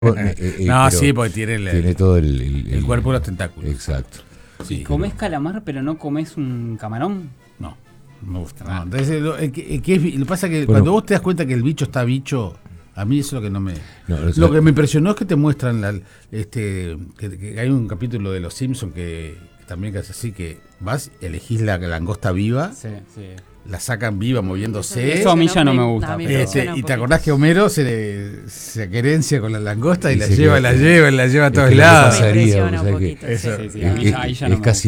No, sí, porque tiene todo el cuerpo de los tentáculos. Exacto. Sí, ¿comés calamar pero no comés un camarón? No me gusta. No. Entonces, lo que pasa es que cuando vos te das cuenta que el bicho está bicho, a mí eso es lo que no me... lo que me impresionó es que te muestran que hay un capítulo de Los Simpsons que también que es así, que vas, elegís la langosta viva. Sí. La sacan viva moviéndose. Eso a mí ya no me gusta. Y te acordás que Homero se querencia con la langosta y la lleva a todos lados. Pasaría, un poquito. es Ahí ya no me casi